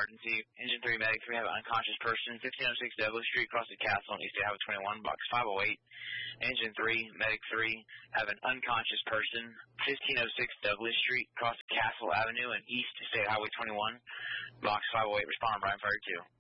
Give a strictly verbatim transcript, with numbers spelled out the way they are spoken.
emergency. Engine three, Medic three, have an unconscious person. fifteen oh six Douglas Street, across the castle on East State Highway twenty-one, box five oh eight. Engine three, Medic three, have an unconscious person. fifteen oh six Douglas Street, across the Castle Avenue and East State Highway twenty-one, box five oh eight. Responder Brian Fire two.